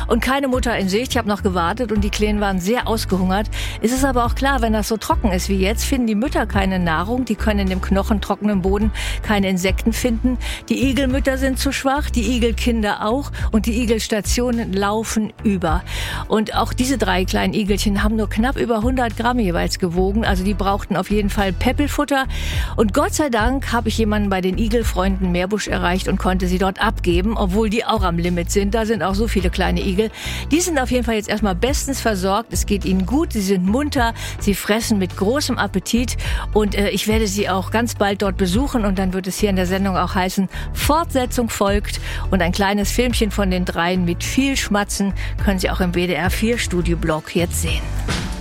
und keine Mutter in Sicht. Ich habe noch gewartet und die Kleinen waren sehr ausgehungert. Es ist aber auch klar, wenn das so trocken ist wie jetzt, finden die Mütter keine Nahrung. Die können in dem knochentrockenen Boden keine Insekten finden. Die Igelmütter sind zu schwach, die Igelkinder auch und die Igelstationen laufen über. Und auch diese 3 kleinen Igelchen haben nur knapp über 100 Gramm jeweils gewogen. Also die brauchten auf jeden Fall Peppelfutter. Und Gott sei Dank habe ich jemanden bei den Igelfreunden Meerbusch erreicht und konnte sie dort abgeben, obwohl die auch am Limit sind. Da sind auch so viele kleine Igel. Die sind auf jeden Fall jetzt erstmal bestens versorgt. Es geht ihnen gut, sie sind munter, sie fressen mit großem Appetit und ich werde sie auch ganz bald dort besuchen und dann wird es hier in der Sendung auch heißen, Fortsetzung folgt und ein kleines Filmchen von den 3 mit viel Schmatzen können Sie auch im WDR 4 Studioblog jetzt sehen.